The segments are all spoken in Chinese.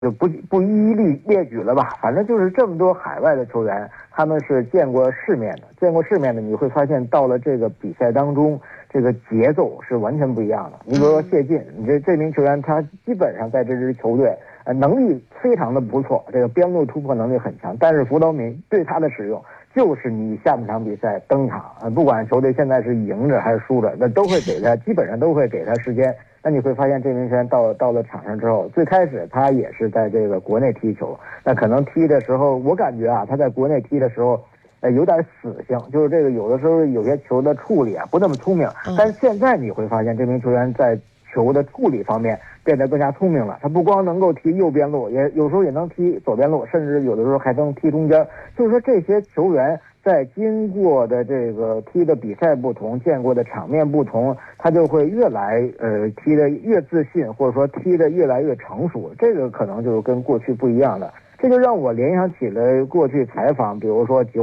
就不一一列举了吧，反正就是这么多海外的球员，他们是见过世面的，你会发现到了这个比赛当中，这个节奏是完全不一样的。你比如说谢晋，你这名球员他基本上在这支球队能力非常的不错，这个边路突破能力很强，但是福德敏对他的使用就是你下半场比赛登场不管球队现在是赢着还是输着，那都会给他基本上都会给他时间。那你会发现这名球员到了场上之后，最开始他也是在这个国内踢球，那可能踢的时候我感觉他在国内踢的时候有点死性，就是这个有的时候有些球的处理不那么聪明，但是现在你会发现这名球员在球的处理方面变得更加聪明了，他不光能够踢右边路，也有时候也能踢左边路，甚至有的时候还能踢中间。就是说这些球员在经过的这个踢的比赛不同，见过的场面不同，他就会越来踢得越自信，或者说踢得越来越成熟，这个可能就是跟过去不一样的。这就让我联想起了过去采访，比如说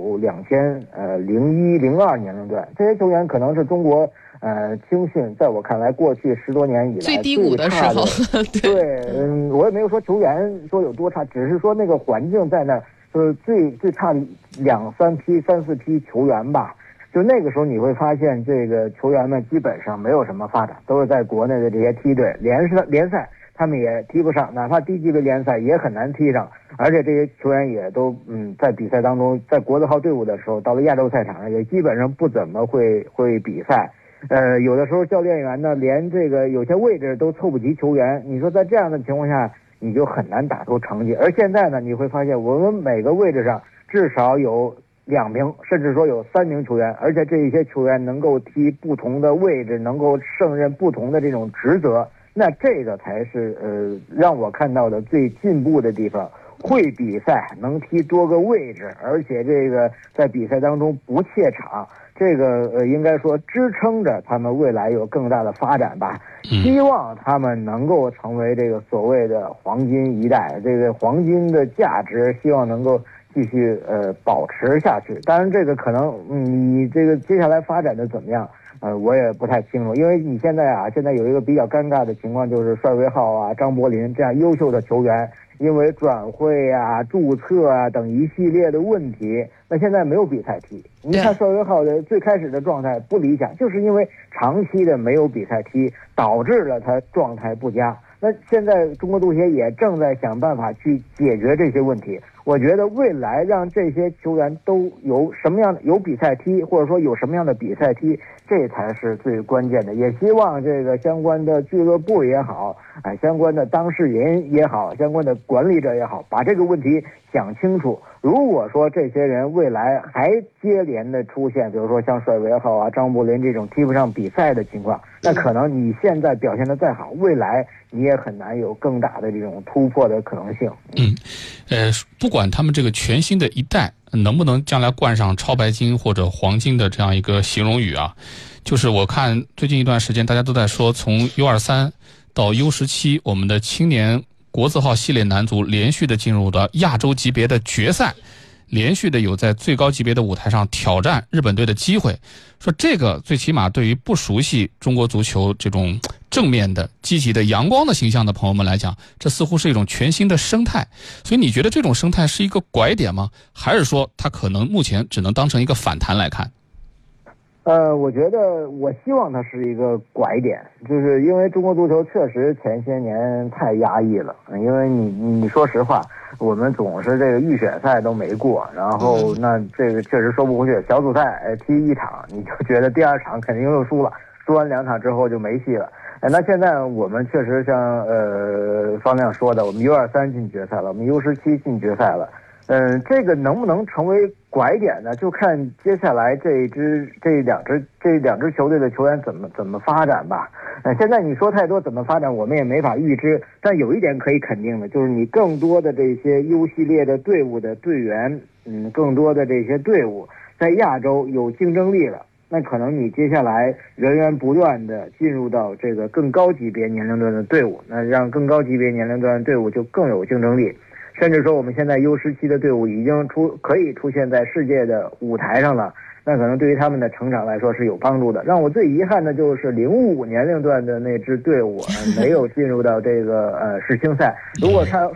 99、2000、01、02年龄段，这些球员可能是中国青训在我看来过去10多年以来最低谷的时候。 对，我也没有说球员说有多差，只是说那个环境在那儿，就是最差2、3批、3、4批球员吧。就那个时候你会发现，这个球员们基本上没有什么发展，都是在国内的这些梯队联赛。他们也踢不上，哪怕低级别联赛也很难踢上，而且这些球员也都在比赛当中，在国字号队伍的时候，到了亚洲赛场上也基本上不怎么会比赛。有的时候教练员呢连这个有些位置都凑不齐球员，你说在这样的情况下，你就很难打出成绩。而现在呢，你会发现我们每个位置上至少有2名，甚至说有3名球员，而且这些球员能够踢不同的位置，能够胜任不同的这种职责。那这个才是让我看到的最进步的地方，会比赛，能踢多个位置，而且这个在比赛当中不怯场，这个应该说支撑着他们未来有更大的发展吧。希望他们能够成为这个所谓的黄金一代，这个黄金的价值希望能够继续保持下去。当然这个可能你这个接下来发展的怎么样我也不太清楚，因为你现在有一个比较尴尬的情况，就是帅威浩张伯苓这样优秀的球员，因为转会注册等一系列的问题，那现在没有比赛踢。你看帅威浩的最开始的状态不理想，就是因为长期的没有比赛踢，导致了他状态不佳。那现在中国足协也正在想办法去解决这些问题。我觉得未来让这些球员都有什么样的有比赛踢，或者说有什么样的比赛踢，这才是最关键的。也希望这个相关的俱乐部也好，相关的当事人也好，相关的管理者也好，把这个问题想清楚。如果说这些人未来还接连的出现，比如说像帅威浩张伯苓这种踢不上比赛的情况，那可能你现在表现得再好，未来你也很难有更大的这种突破的可能性。 不管他们这个全新的一代能不能将来冠上超白金或者黄金的这样一个形容语就是我看最近一段时间大家都在说，从 U23 到 U17 我们的青年国字号系列男足连续的进入到亚洲级别的决赛，连续的有在最高级别的舞台上挑战日本队的机会。说这个最起码对于不熟悉中国足球这种正面的积极的阳光的形象的朋友们来讲，这似乎是一种全新的生态。所以你觉得这种生态是一个拐点吗？还是说它可能目前只能当成一个反弹来看？ 我觉得我希望它是一个拐点，就是因为中国足球确实前些年太压抑了，因为你说实话，我们总是这个预选赛都没过，然后那这个确实说不过去，小组赛踢1场你就觉得第2场肯定又输了，输完2场之后就没戏了。那现在我们确实像方亮说的，我们 U23 进决赛了，我们 U17 进决赛了。这个能不能成为拐点呢？就看接下来这两支球队的球员怎么发展吧。现在你说太多怎么发展，我们也没法预知。但有一点可以肯定的，就是你更多的这些 U 系列的队伍的队员，更多的这些队伍在亚洲有竞争力了。那可能你接下来源源不断的进入到这个更高级别年龄段的队伍，那让更高级别年龄段的队伍就更有竞争力。 甚至说我们现在 U17的队伍已经可以出现在世界的舞台上了，那可能对于他们的成长来说是有帮助的。让我最遗憾的就是05年龄段的那支队伍没有进入到这个世青赛。如果他